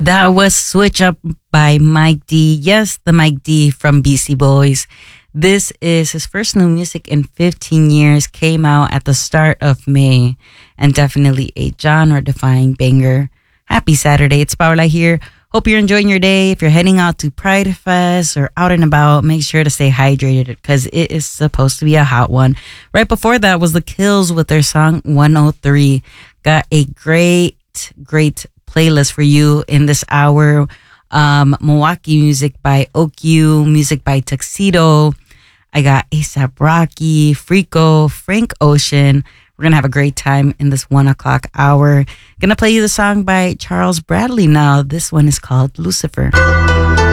That was Switch Up by Mike D. Yes, the Mike D from BC Boys. This is his first new music in 15 years, came out at the start of May, and definitely a genre-defying banger. Happy Saturday, it's Paula here. Hope you're enjoying your day. If you're heading out to Pride Fest or out and about, make sure to stay hydrated because it is supposed to be a hot one. Right before that was The Kills with their song 103. Got a great playlist for you in this hour. Milwaukee music by Okyu, music by Tuxedo. I got A$AP Rocky, Freako, Frank Ocean. We're going to have a great time in this 1 o'clock hour. Going to play you the song by Charles Bradley now. This one is called Lucifer.